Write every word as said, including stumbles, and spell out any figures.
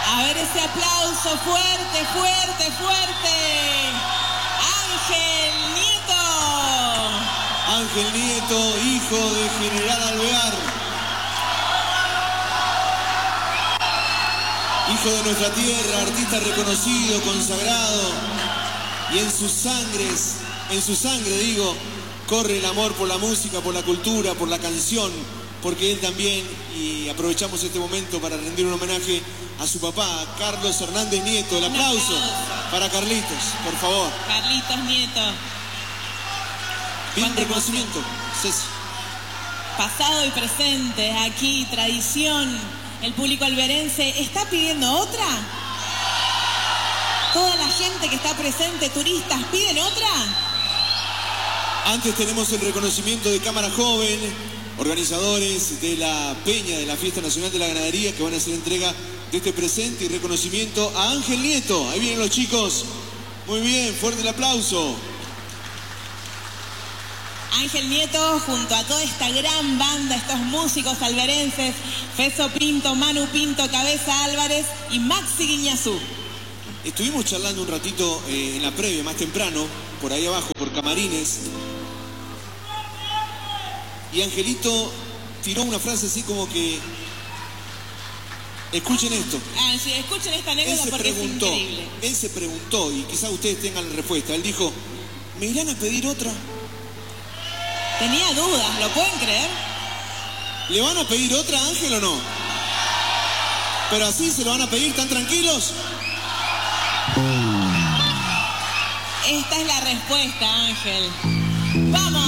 A ver ese aplauso fuerte, fuerte, fuerte. Ángel Nieto. Ángel Nieto, hijo de General Alvear. Hijo de nuestra tierra, artista reconocido, consagrado. Y en sus sangres, en su sangre digo, corre el amor por la música, por la cultura, por la canción. Porque él también, y aprovechamos este momento para rendir un homenaje a su papá, Carlos Hernández Nieto. El aplauso para Carlitos, por favor. Carlitos Nieto. Bien reconocimiento, Ceci. Pasado y presente, aquí, tradición. El público alverense está pidiendo otra. Toda la gente que está presente, turistas, ¿piden otra? Antes tenemos el reconocimiento de Cámara Joven, organizadores de la Peña de la Fiesta Nacional de la Ganadería, que van a hacer entrega de este presente y reconocimiento a Ángel Nieto. Ahí vienen los chicos. Muy bien, fuerte el aplauso. Ángel Nieto junto a toda esta gran banda, estos músicos alverenses, Feso Pinto, Manu Pinto, Cabeza Álvarez y Maxi Guiñazú. Estuvimos charlando un ratito eh, en la previa, más temprano, por ahí abajo, por camarines. Y Angelito tiró una frase así como que... Escuchen esto. Ah, sí, escuchen esta anécdota porque preguntó, es increíble. Él se preguntó, y quizás ustedes tengan la respuesta. Él dijo, ¿me irán a pedir otra? Tenía dudas, ¿lo pueden creer? ¿Le van a pedir otra, Ángel, o no? ¿Pero así se lo van a pedir tan tranquilos? Esta es la respuesta, Ángel. ¡Vamos!